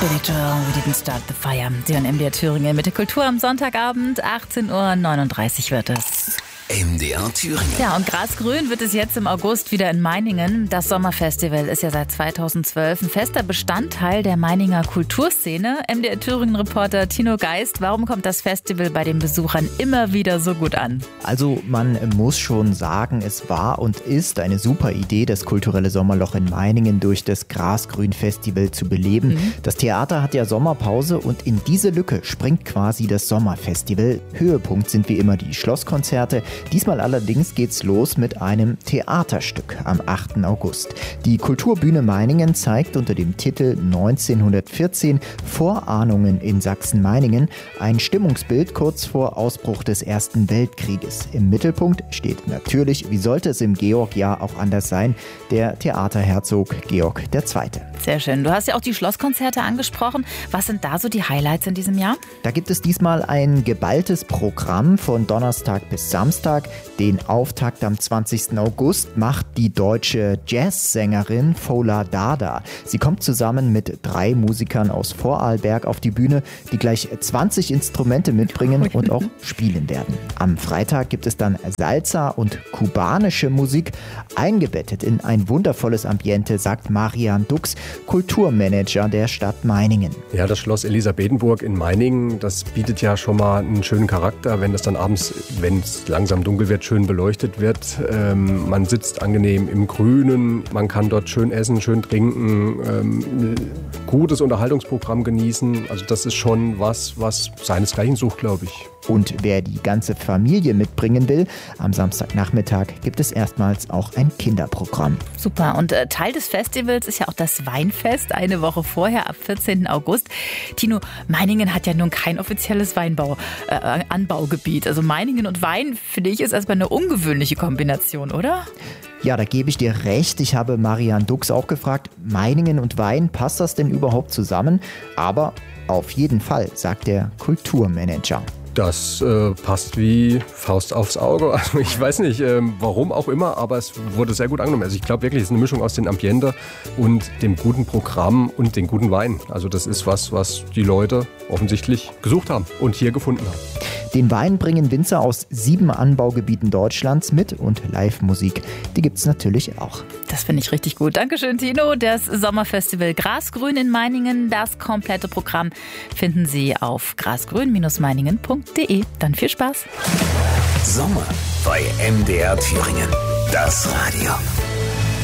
Billy Joel, We Didn't Start the Fire. Sie hören MDR Thüringen mit der Kultur am Sonntagabend, 18:39 Uhr wird es. MDR Thüringen. Ja, und grasgrün wird es jetzt im August wieder in Meiningen. Das Sommerfestival ist ja seit 2012 ein fester Bestandteil der Meininger Kulturszene. MDR Thüringen-Reporter Tino Geist, warum kommt das Festival bei den Besuchern immer wieder so gut an? Also man muss schon sagen, es war und ist eine super Idee, das kulturelle Sommerloch in Meiningen durch das Grasgrün-Festival zu beleben. Das Theater hat ja Sommerpause und in diese Lücke springt quasi das Sommerfestival. Höhepunkt sind wie immer die Schlosskonzerte. Diesmal allerdings geht's los mit einem Theaterstück am 8. August. Die Kulturbühne Meiningen zeigt unter dem Titel 1914 Vorahnungen in Sachsen-Meiningen ein Stimmungsbild kurz vor Ausbruch des Ersten Weltkrieges. Im Mittelpunkt steht natürlich, wie sollte es im Georg-Jahr auch anders sein, der Theaterherzog Georg II. Sehr schön. Du hast ja auch die Schlosskonzerte angesprochen. Was sind da so die Highlights in diesem Jahr? Da gibt es diesmal ein geballtes Programm von Donnerstag bis Samstag. Den Auftakt am 20. August macht die deutsche Jazzsängerin Fola Dada. Sie kommt zusammen mit 3 Musikern aus Vorarlberg auf die Bühne, die gleich 20 Instrumente mitbringen und auch spielen werden. Am Freitag gibt es dann Salsa und kubanische Musik, eingebettet in ein wundervolles Ambiente, sagt Marian Dux, Kulturmanager der Stadt Meiningen. Ja, das Schloss Elisabethenburg in Meiningen, das bietet ja schon mal einen schönen Charakter, wenn das dann abends, wenn es langsam dunkel wird, schön beleuchtet wird. Man sitzt angenehm im Grünen, man kann dort schön essen, schön trinken, gutes Unterhaltungsprogramm genießen. Also das ist schon was seinesgleichen sucht, glaube ich. Und wer die ganze Familie mitbringen will, am Samstagnachmittag gibt es erstmals auch ein Kinderprogramm. Super. Und Teil des Festivals ist ja auch das Weinfest, eine Woche vorher, ab 14. August. Tino, Meiningen hat ja nun kein offizielles Anbaugebiet. Also Meiningen und Wein, finde ich, ist erstmal eine ungewöhnliche Kombination, oder? Ja, da gebe ich dir recht. Ich habe Marian Dux auch gefragt, Meiningen und Wein, passt das denn überhaupt zusammen? Aber auf jeden Fall, sagt der Kulturmanager. Das passt wie Faust aufs Auge. Also ich weiß nicht, warum auch immer, aber es wurde sehr gut angenommen. Also ich glaube wirklich, es ist eine Mischung aus dem Ambiente und dem guten Programm und dem guten Wein. Also das ist was die Leute offensichtlich gesucht haben und hier gefunden haben. Den Wein bringen Winzer aus 7 Anbaugebieten Deutschlands mit und Live-Musik. Die gibt's natürlich auch. Das finde ich richtig gut. Dankeschön, Tino. Das Sommerfestival Grasgrün in Meiningen. Das komplette Programm finden Sie auf grasgrün-meiningen.de. Dann viel Spaß. Sommer bei MDR Thüringen. Das Radio.